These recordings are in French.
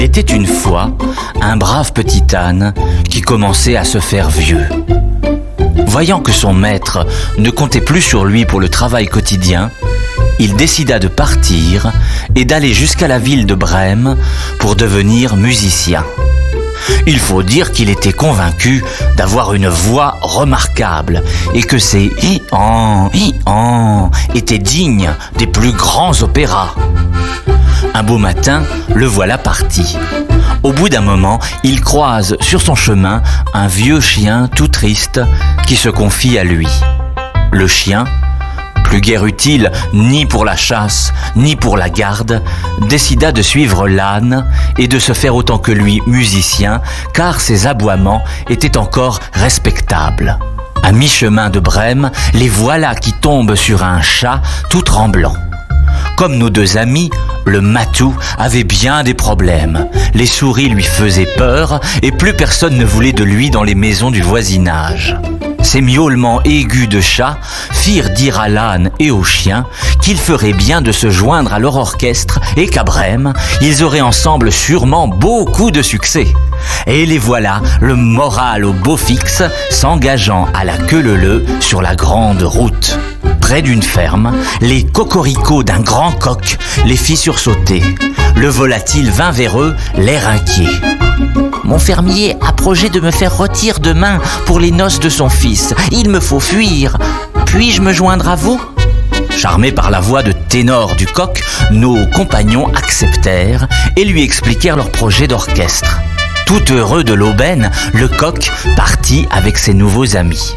Il était une fois un brave petit âne qui commençait à se faire vieux. Voyant que son maître ne comptait plus sur lui pour le travail quotidien, il décida de partir et d'aller jusqu'à la ville de Brême pour devenir musicien. Il faut dire qu'il était convaincu d'avoir une voix remarquable et que ses hi-han étaient dignes des plus grands opéras. Un beau matin, le voilà parti. Au bout d'un moment, il croise sur son chemin un vieux chien tout triste qui se confie à lui. Le chien, plus guère utile ni pour la chasse ni pour la garde, décida de suivre l'âne et de se faire autant que lui musicien, car ses aboiements étaient encore respectables. À mi-chemin de Brême, les voilà qui tombent sur un chat tout tremblant. Comme nos deux amis, le matou avait bien des problèmes. Les souris lui faisaient peur et plus personne ne voulait de lui dans les maisons du voisinage. Ces miaulements aigus de chat firent dire à l'âne et au chien qu'il ferait bien de se joindre à leur orchestre et qu'à Brême, ils auraient ensemble sûrement beaucoup de succès. Et les voilà, le moral au beau fixe, s'engageant à la queue leu-leu sur la grande route. Près d'une ferme, les cocoricots d'un grand coq les fit sursauter. Le volatile vint vers eux, l'air inquiet. « Mon fermier a projet de me faire rôtir demain pour les noces de son fils. Il me faut fuir. Puis-je me joindre à vous ?» Charmés par la voix de ténor du coq, nos compagnons acceptèrent et lui expliquèrent leur projet d'orchestre. Tout heureux de l'aubaine, le coq partit avec ses nouveaux amis.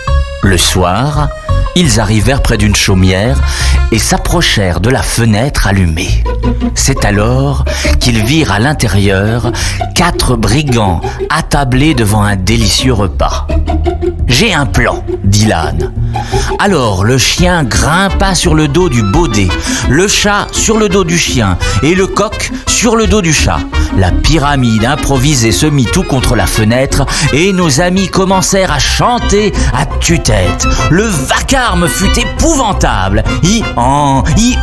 Le soir, ils arrivèrent près d'une chaumière et s'approchèrent de la fenêtre allumée. C'est alors qu'ils virent à l'intérieur 4 brigands attablés devant un délicieux repas. « J'ai un plan, » dit l'âne. Alors le chien grimpa sur le dos du baudet, le chat sur le dos du chien et le coq sur le dos du chat. La pyramide improvisée se mit tout contre la fenêtre et nos amis commencèrent à chanter à tue-tête. Le vacarme fut épouvantable. Hi-han,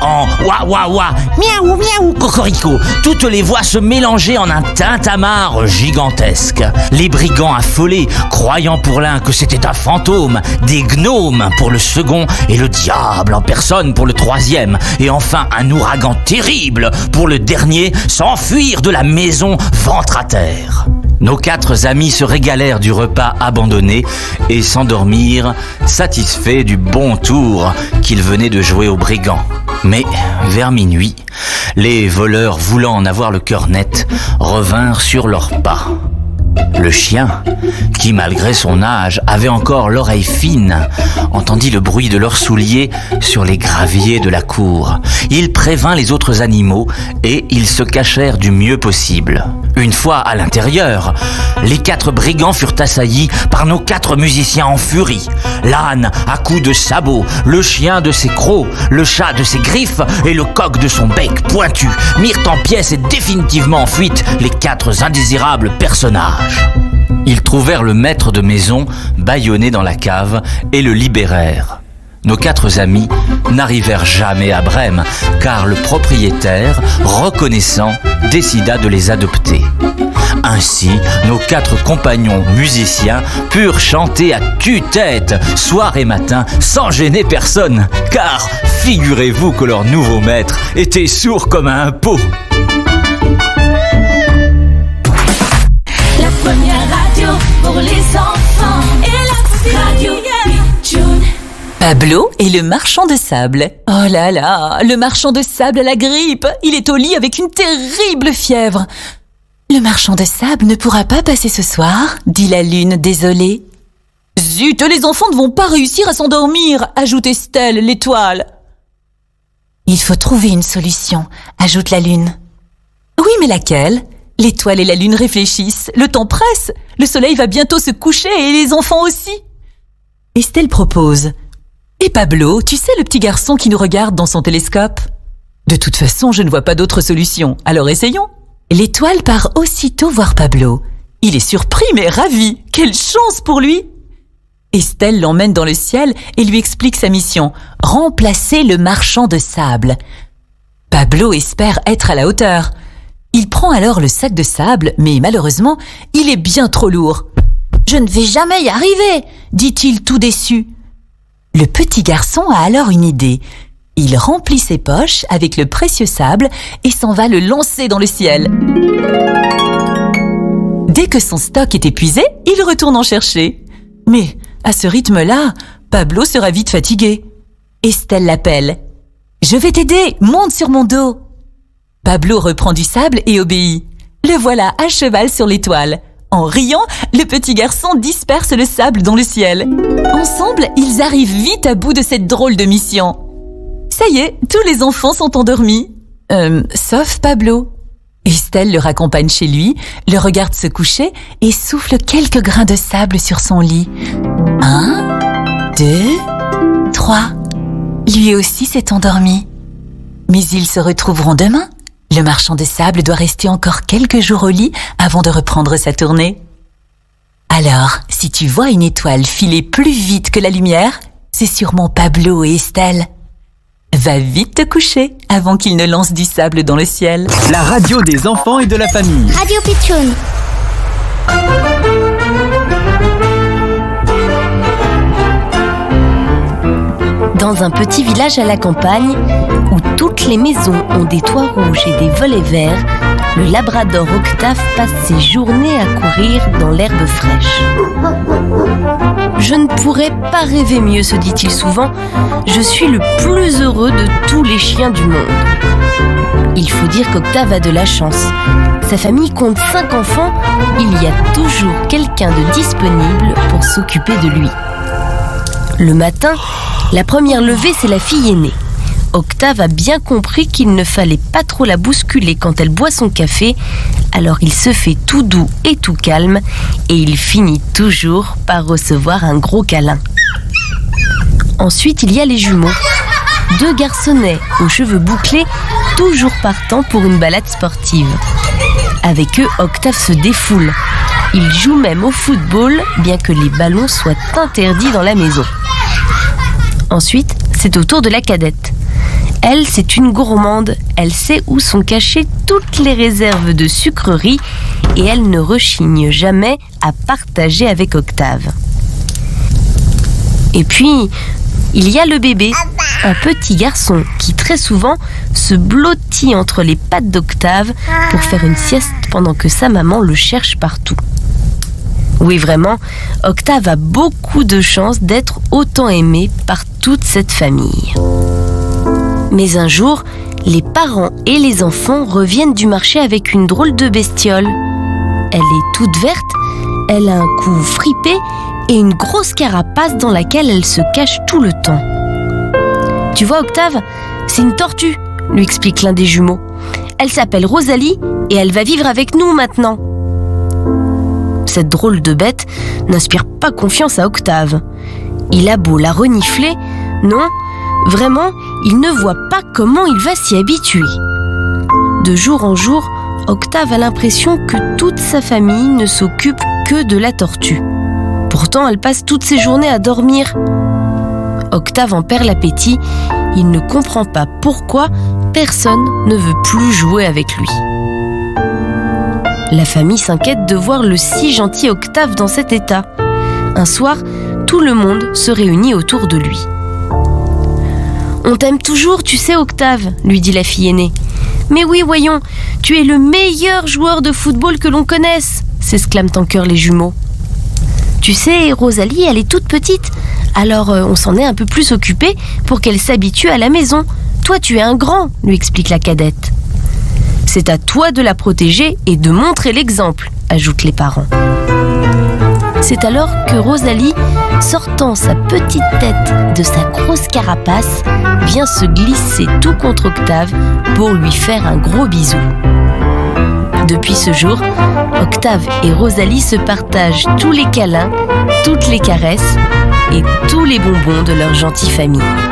wa wa wa, miaou miaou, cocorico. Toutes les voix se mélangeaient en un tintamarre gigantesque. Les brigands affolés, croyant pour l'un que c'était un fantôme, des gnomes pour le second et le diable en personne pour le troisième, et enfin un ouragan terrible pour le dernier, s'enfuirent de la maison ventre à terre. Nos 4 amis se régalèrent du repas abandonné et s'endormirent, satisfaits du bon tour qu'ils venaient de jouer aux brigands. Mais vers minuit, les voleurs, voulant en avoir le cœur net, revinrent sur leurs pas. Le chien, qui malgré son âge avait encore l'oreille fine, entendit le bruit de leurs souliers sur les graviers de la cour. Il prévint les autres animaux et ils se cachèrent du mieux possible. Une fois à l'intérieur, les 4 brigands furent assaillis par nos 4 musiciens en furie. L'âne à coups de sabot, le chien de ses crocs, le chat de ses griffes et le coq de son bec pointu mirent en pièces et définitivement en fuite les 4 indésirables personnages. Ils trouvèrent le maître de maison bâillonné dans la cave et le libérèrent. Nos 4 amis n'arrivèrent jamais à Brême, car le propriétaire, reconnaissant, décida de les adopter. Ainsi, nos 4 compagnons musiciens purent chanter à tue-tête, soir et matin, sans gêner personne, car figurez-vous que leur nouveau maître était sourd comme un pot. La première radio pour les enfants et la radio Pitchoun. Pablo et le marchand de sable. Oh là là, le marchand de sable a la grippe. Il est au lit avec une terrible fièvre. Le marchand de sable ne pourra pas passer ce soir, dit la lune désolée. Zut, les enfants ne vont pas réussir à s'endormir, ajoute Estelle, l'étoile. Il faut trouver une solution, ajoute la lune. Oui, mais laquelle ? L'étoile et la lune réfléchissent. Le temps presse. Le soleil va bientôt se coucher et les enfants aussi. Estelle propose. Et Pablo, tu sais le petit garçon qui nous regarde dans son télescope ? De toute façon, je ne vois pas d'autre solution. Alors essayons. L'étoile part aussitôt voir Pablo. Il est surpris mais ravi. Quelle chance pour lui ! Estelle l'emmène dans le ciel et lui explique sa mission. Remplacer le marchand de sable. Pablo espère être à la hauteur. Il prend alors le sac de sable, mais malheureusement, il est bien trop lourd. « Je ne vais jamais y arriver !» dit-il tout déçu. Le petit garçon a alors une idée. Il remplit ses poches avec le précieux sable et s'en va le lancer dans le ciel. Dès que son stock est épuisé, il retourne en chercher. Mais à ce rythme-là, Pablo sera vite fatigué. Estelle l'appelle. « Je vais t'aider, monte sur mon dos !» Pablo reprend du sable et obéit. Le voilà à cheval sur l'étoile. En riant, le petit garçon disperse le sable dans le ciel. Ensemble, ils arrivent vite à bout de cette drôle de mission. Ça y est, tous les enfants sont endormis. Sauf Pablo. Estelle le raccompagne chez lui, le regarde se coucher et souffle quelques grains de sable sur son lit. 1, 2, 3. Lui aussi s'est endormi. Mais ils se retrouveront demain. Le marchand de sable doit rester encore quelques jours au lit avant de reprendre sa tournée. Alors, si tu vois une étoile filer plus vite que la lumière, c'est sûrement Pablo et Estelle. Va vite te coucher avant qu'ils ne lancent du sable dans le ciel. La radio des enfants et de la famille. Radio Pitchoun. Dans un petit village à la campagne, où toutes les maisons ont des toits rouges et des volets verts, le labrador Octave passe ses journées à courir dans l'herbe fraîche. Je ne pourrais pas rêver mieux, se dit-il souvent. Je suis le plus heureux de tous les chiens du monde. Il faut dire qu'Octave a de la chance. Sa famille compte 5 enfants, il y a toujours quelqu'un de disponible pour s'occuper de lui. Le matin, la première levée, c'est la fille aînée. Octave a bien compris qu'il ne fallait pas trop la bousculer quand elle boit son café, alors il se fait tout doux et tout calme et il finit toujours par recevoir un gros câlin. Ensuite, il y a les jumeaux. 2 garçonnets aux cheveux bouclés, toujours partants pour une balade sportive. Avec eux, Octave se défoule. Il joue même au football, bien que les ballons soient interdits dans la maison. Ensuite, c'est au tour de la cadette. Elle, c'est une gourmande. Elle sait où sont cachées toutes les réserves de sucreries et elle ne rechigne jamais à partager avec Octave. Et puis, il y a le bébé, un petit garçon qui très souvent se blottit entre les pattes d'Octave pour faire une sieste pendant que sa maman le cherche partout. Oui, vraiment, Octave a beaucoup de chance d'être autant aimé par toute cette famille. Mais un jour, les parents et les enfants reviennent du marché avec une drôle de bestiole. Elle est toute verte, elle a un cou fripé et une grosse carapace dans laquelle elle se cache tout le temps. « Tu vois, Octave, c'est une tortue », lui explique l'un des jumeaux. « Elle s'appelle Rosalie et elle va vivre avec nous maintenant. » Cette drôle de bête n'inspire pas confiance à Octave. Il a beau la renifler, non, vraiment, il ne voit pas comment il va s'y habituer. De jour en jour, Octave a l'impression que toute sa famille ne s'occupe que de la tortue. Pourtant, elle passe toutes ses journées à dormir. Octave en perd l'appétit, il ne comprend pas pourquoi personne ne veut plus jouer avec lui. La famille s'inquiète de voir le si gentil Octave dans cet état. Un soir, tout le monde se réunit autour de lui. « On t'aime toujours, tu sais, Octave », lui dit la fille aînée. « Mais oui, voyons, tu es le meilleur joueur de football que l'on connaisse », s'exclament en chœur les jumeaux. « Tu sais, Rosalie, elle est toute petite, alors on s'en est un peu plus occupé pour qu'elle s'habitue à la maison. Toi, tu es un grand », lui explique la cadette. « C'est à toi de la protéger et de montrer l'exemple », ajoutent les parents. C'est alors que Rosalie, sortant sa petite tête de sa grosse carapace, vient se glisser tout contre Octave pour lui faire un gros bisou. Depuis ce jour, Octave et Rosalie se partagent tous les câlins, toutes les caresses et tous les bonbons de leur gentille famille.